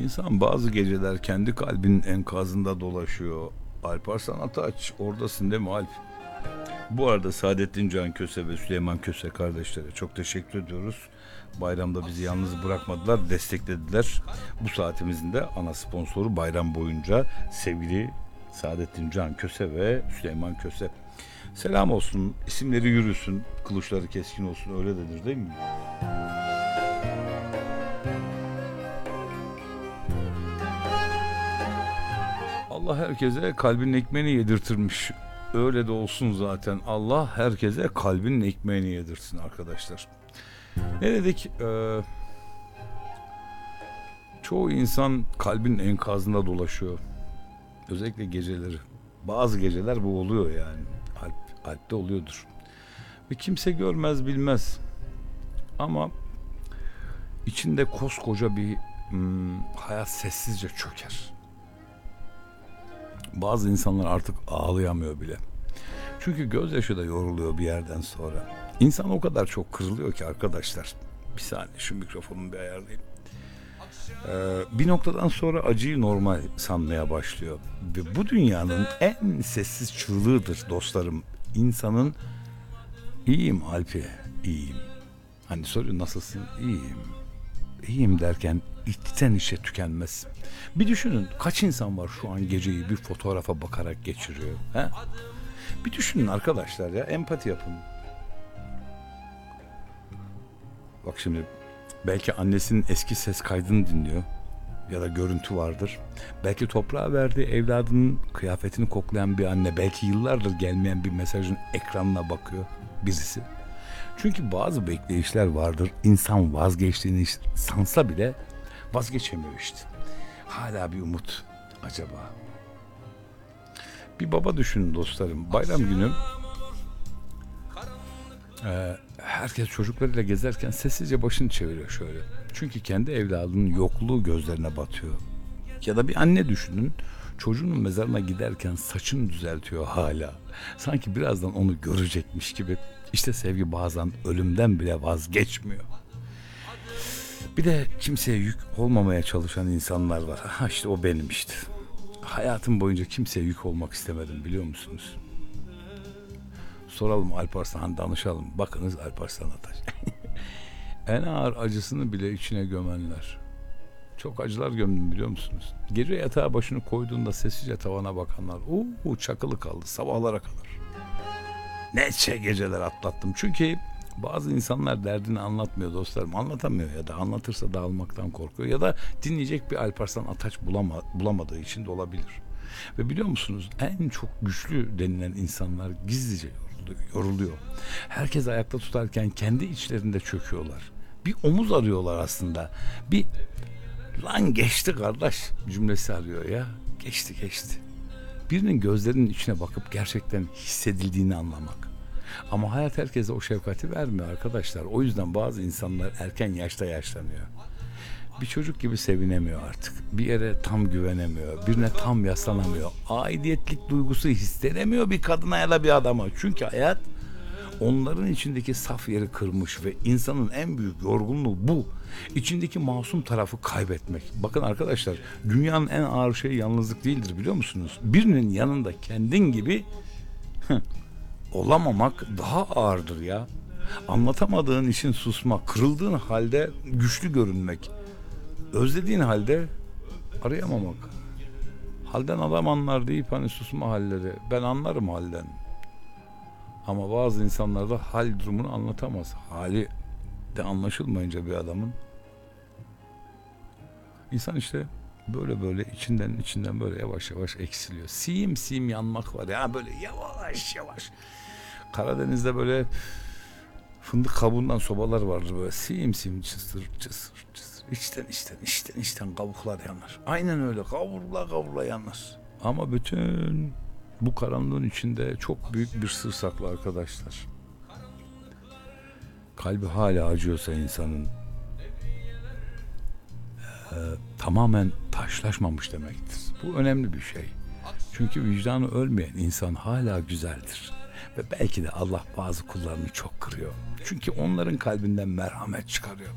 İnsan bazı geceler kendi kalbinin enkazında dolaşıyor. Alparslan Ataç, oradasın değil mi Alp? Bu arada Saadettin Can Köse ve Süleyman Köse kardeşlere çok teşekkür ediyoruz. Bayramda bizi yalnız bırakmadılar, desteklediler. Bu saatimizin de ana sponsoru bayram boyunca sevgili Saadettin Can Köse ve Süleyman Köse. Selam olsun, isimleri yürüsün, kılıçları keskin olsun, öyle denir değil mi? Allah herkese kalbinin ekmeğini yedirtirmiş. Öyle de olsun zaten. Allah herkese kalbinin ekmeğini yedirsin arkadaşlar. Ne dedik? Çoğu insan kalbin enkazında dolaşıyor. Özellikle geceleri. Bazı geceler bu oluyor yani. Alp'te oluyordur. Ve kimse görmez bilmez. Ama içinde koskoca bir hayat sessizce çöker. Bazı insanlar artık ağlayamıyor bile. Çünkü gözyaşı da yoruluyor bir yerden sonra. İnsan o kadar çok kırılıyor ki arkadaşlar. Bir saniye şu mikrofonumu bir ayarlayayım. Bir noktadan sonra acıyı normal sanmaya başlıyor. Ve bu dünyanın en sessiz çığlığıdır dostlarım. İnsanın iyiyim Alpi, iyiyim. Hani soruyor nasılsın? İyiyim. İyiyim derken içten içe tükenmez. Bir düşünün kaç insan var şu an geceyi bir fotoğrafa bakarak geçiriyor. He? Bir düşünün arkadaşlar ya, empati yapın. Bak şimdi belki annesinin eski ses kaydını dinliyor ya da görüntü vardır. Belki toprağa verdiği evladının kıyafetini koklayan bir anne, belki yıllardır gelmeyen bir mesajın ekranına bakıyor birisi. Çünkü bazı bekleyişler vardır. İnsan vazgeçtiğini sansa bile vazgeçemiyor işte. Hala bir umut acaba. Bir baba düşünün dostlarım. Bayram günü herkes çocuklarıyla gezerken sessizce başını çeviriyor şöyle. Çünkü kendi evladının yokluğu gözlerine batıyor. Ya da bir anne düşünün. Çocuğunun mezarına giderken saçını düzeltiyor hala. Sanki birazdan onu görecekmiş gibi. İşte sevgi bazen ölümden bile vazgeçmiyor. Bir de kimseye yük olmamaya çalışan insanlar var. Ha işte o benim işte. Hayatım boyunca kimseye yük olmak istemedim biliyor musunuz? Soralım Alparslan, danışalım. Bakınız Alparslan Ataç. En ağır acısını bile içine gömenler. Çok acılar gömdüm biliyor musunuz? Gece yatağa başını koyduğunda sessizce tavana bakanlar. Çakılı kaldı, sabahlara kadar. Ne geceler atlattım. Çünkü bazı insanlar derdini anlatmıyor dostlarım. Anlatamıyor ya da anlatırsa dağılmaktan korkuyor. Ya da dinleyecek bir Alparslan Ataç bulamadığı için de olabilir. Ve biliyor musunuz en çok güçlü denilen insanlar gizlice yoruluyor. Herkes ayakta tutarken kendi içlerinde çöküyorlar. Bir omuz arıyorlar aslında. Bir lan geçti kardeş cümlesi arıyor ya. Geçti. Birinin gözlerinin içine bakıp gerçekten hissedildiğini anlamak. Ama hayat herkese o şefkati vermiyor arkadaşlar. O yüzden bazı insanlar erken yaşta yaşlanıyor. Bir çocuk gibi sevinemiyor artık. Bir yere tam güvenemiyor. Birine tam yaslanamıyor. Aidiyetlik duygusu hissedemiyor bir kadına ya da bir adama. Çünkü hayat onların içindeki saf yeri kırmış ve insanın en büyük yorgunluğu bu. İçindeki masum tarafı kaybetmek. Bakın arkadaşlar, dünyanın en ağır şeyi yalnızlık değildir biliyor musunuz? Birinin yanında kendin gibi olamamak daha ağırdır ya. Anlatamadığın için susmak, kırıldığın halde güçlü görünmek, özlediğin halde arayamamak. Halden adam anlar deyip hani susma halleri. Ben anlarım halden. Ama bazı insanlar da hal durumunu anlatamaz. Hali de anlaşılmayınca bir adamın. İnsan işte böyle içinden böyle yavaş yavaş eksiliyor. Sim yanmak var ya, böyle yavaş. Karadeniz'de böyle fındık kabuğundan sobalar vardır böyle sim cısır. İçten kabuklar yanar. Aynen öyle kavrula yanar. Ama bütün bu karanlığın içinde çok büyük bir sır saklı arkadaşlar. Kalbi hala acıyorsa insanın tamamen taşlaşmamış demektir. Bu önemli bir şey. Çünkü vicdanı ölmeyen insan hala güzeldir. Ve belki de Allah bazı kullarını çok kırıyor. Çünkü onların kalbinden merhamet çıkarıyor.